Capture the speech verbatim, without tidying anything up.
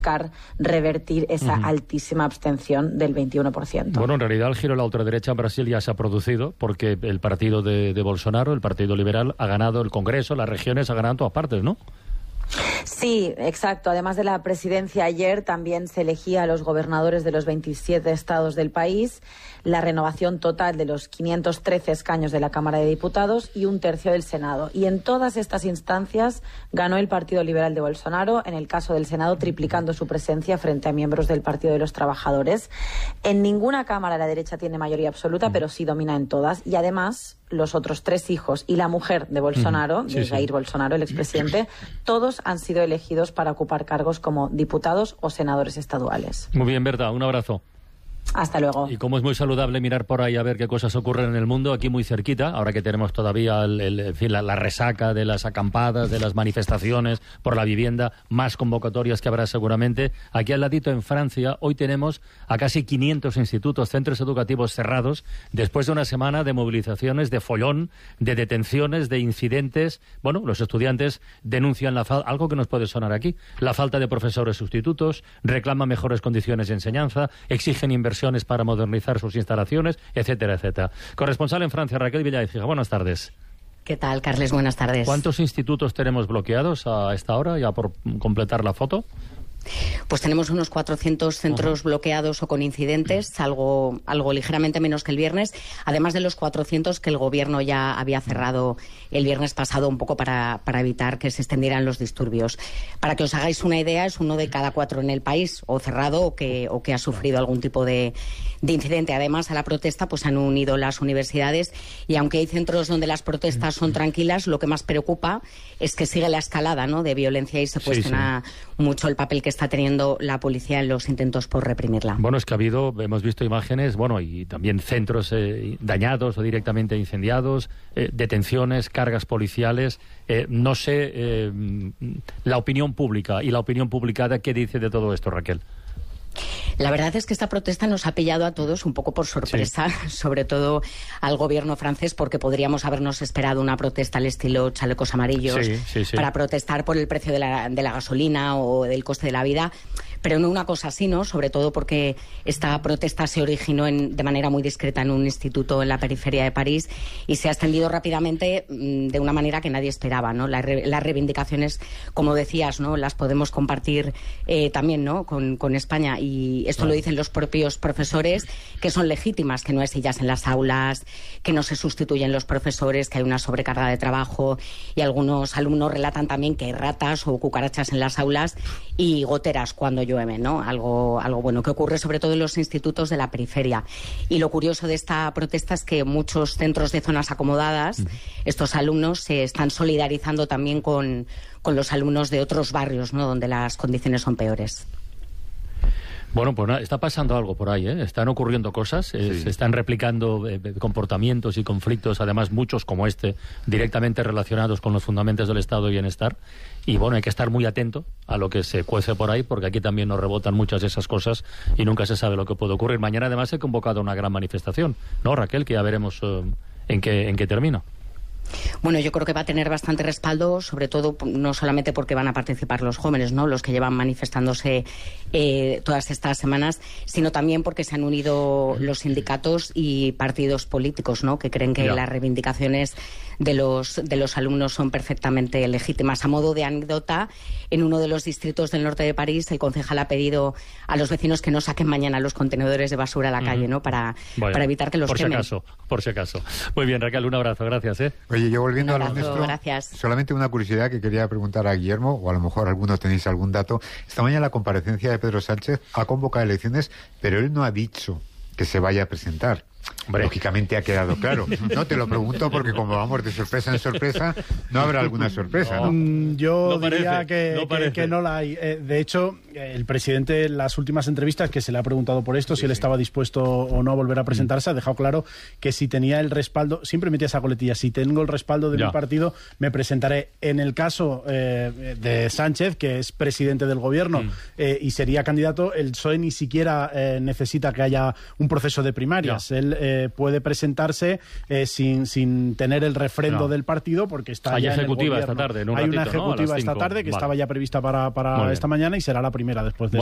buscar revertir esa uh-huh. altísima abstención del veintiuno por ciento. Bueno, en realidad el giro a la ultraderecha en Brasil ya se ha producido porque el partido de, de Bolsonaro, el Partido Liberal, ha ganado el Congreso, las regiones, ha ganado en todas partes, ¿no? Sí, exacto. Además de la presidencia ayer, también se elegía a los gobernadores de los veintisiete estados del país, la renovación total de los quinientos trece escaños de la Cámara de Diputados y un tercio del Senado. Y en todas estas instancias ganó el Partido Liberal de Bolsonaro, en el caso del Senado triplicando su presencia frente a miembros del Partido de los Trabajadores. En ninguna Cámara la derecha tiene mayoría absoluta, pero sí domina en todas. Y además, los otros tres hijos y la mujer de Bolsonaro, sí, de Jair sí. Bolsonaro, el expresidente, todos han sido elegidos para ocupar cargos como diputados o senadores estaduales. Muy bien, Berta, un abrazo. Hasta luego. Y como es muy saludable mirar por ahí a ver qué cosas ocurren en el mundo, aquí muy cerquita, ahora que tenemos todavía el, el, en fin, la, la resaca de las acampadas, de las manifestaciones por la vivienda, más convocatorias que habrá seguramente, aquí al ladito en Francia, hoy tenemos a casi quinientos institutos, centros educativos cerrados, después de una semana de movilizaciones, de follón, de detenciones, de incidentes. Bueno, los estudiantes denuncian la fa- algo que nos puede sonar aquí, la falta de profesores sustitutos, reclaman mejores condiciones de enseñanza, exigen inversiones para modernizar sus instalaciones, etcétera, etcétera. Corresponsal en Francia, Raquel Villaécija, buenas tardes. ¿Qué tal, Carles? Buenas tardes. ¿Cuántos institutos tenemos bloqueados a esta hora, ya por completar la foto? Pues tenemos unos cuatrocientos centros uh-huh. bloqueados o con incidentes, algo, algo ligeramente menos que el viernes, además de los cuatrocientos que el Gobierno ya había cerrado el viernes pasado un poco para, para evitar que se extendieran los disturbios. Para que os hagáis una idea, es uno de cada cuatro en el país, o cerrado o que, o que ha sufrido algún tipo de, de incidente. Además, a la protesta pues han unido las universidades y aunque hay centros donde las protestas son tranquilas, lo que más preocupa es que sigue la escalada, ¿no?, de violencia y se cuestiona sí, sí. mucho el papel que está teniendo la policía en los intentos por reprimirla. Bueno, es que ha habido, hemos visto imágenes, bueno, y también centros eh, dañados o directamente incendiados, eh, detenciones, cargas policiales. Eh, no sé, eh, la opinión pública y la opinión publicada, ¿qué dice de todo esto, Raquel? La verdad es que esta protesta nos ha pillado a todos un poco por sorpresa, sí. sobre todo al gobierno francés, porque podríamos habernos esperado una protesta al estilo chalecos amarillos sí, sí, sí. para protestar por el precio de la, de la gasolina o del coste de la vida, pero no una cosa así, ¿no? Sobre todo porque esta protesta se originó en, de manera muy discreta en un instituto en la periferia de París y se ha extendido rápidamente mmm, de una manera que nadie esperaba, ¿no? Las, re, las reivindicaciones, como decías, ¿no?, las podemos compartir eh, también, ¿no?, con, con España, y esto lo dicen los propios profesores, que son legítimas, que no hay sillas en las aulas, que no se sustituyen los profesores, que hay una sobrecarga de trabajo, y algunos alumnos relatan también que hay ratas o cucarachas en las aulas y goteras cuando llueve, ¿no? Algo, algo bueno que ocurre sobre todo en los institutos de la periferia. Y lo curioso de esta protesta es que muchos centros de zonas acomodadas, uh-huh. estos alumnos se están solidarizando también con, con los alumnos de otros barrios, ¿no?, donde las condiciones son peores. Bueno, pues está pasando algo por ahí, ¿eh? Están ocurriendo cosas, eh, sí. se están replicando eh, comportamientos y conflictos, además muchos como este, directamente relacionados con los fundamentos del estado de bienestar. Y bueno, hay que estar muy atento a lo que se cuece por ahí, porque aquí también nos rebotan muchas de esas cosas y nunca se sabe lo que puede ocurrir. Mañana además se ha convocado una gran manifestación, ¿no, Raquel? Que ya veremos eh, en qué, en qué termina. Bueno, yo creo que va a tener bastante respaldo, sobre todo no solamente porque van a participar los jóvenes, ¿no?, los que llevan manifestándose eh, todas estas semanas, sino también porque se han unido los sindicatos y partidos políticos, ¿no?, que creen que ya. las reivindicaciones de los de los alumnos son perfectamente legítimas. A modo de anécdota, en uno de los distritos del norte de París, el concejal ha pedido a los vecinos que no saquen mañana los contenedores de basura a la uh-huh. calle, ¿no?, para, bueno, para evitar que los por quemen. Por si acaso, por si acaso. Muy bien, Raquel, un abrazo, gracias, ¿eh? Oye, yo volviendo un abrazo, a lo nuestro, gracias. Solamente una curiosidad que quería preguntar a Guillermo, o a lo mejor algunos tenéis algún dato. Esta mañana la comparecencia de Pedro Sánchez ha convocado elecciones, pero él no ha dicho que se vaya a presentar. Hombre. Lógicamente ha quedado claro. No te lo pregunto porque como vamos de sorpresa en sorpresa, no habrá alguna sorpresa, ¿no? Mm, yo no diría parece, que, no que, que no la hay. Eh, de hecho, el presidente en las últimas entrevistas que se le ha preguntado por esto, sí, si él sí. estaba dispuesto o no a volver a presentarse, ha dejado claro que si tenía el respaldo, siempre metía esa coletilla, si tengo el respaldo de ya. mi partido, me presentaré. En el caso eh, de Sánchez, que es presidente del gobierno mm. eh, y sería candidato, el P S O E ni siquiera eh, necesita que haya un proceso de primarias. Ya. Él eh, puede presentarse eh, sin, sin tener el refrendo no. del partido porque está Hay ya ejecutiva en el esta tarde, en un Hay ratito, una ejecutiva ¿no? esta tarde que vale. estaba ya prevista para, para esta mañana y será la primera. primera después de